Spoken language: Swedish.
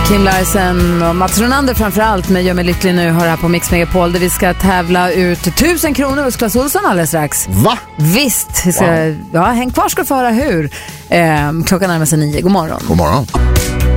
Kim Larsen och Mats Ronander framförallt med Gör mig lycklig nu har här på Mix Megapol där vi ska tävla ut 1000 kronor hos Clas Ohlson alldeles strax. Va? Visst, vi ska, häng kvar ska få höra hur. Klockan närmar sig 9, god morgon. God morgon.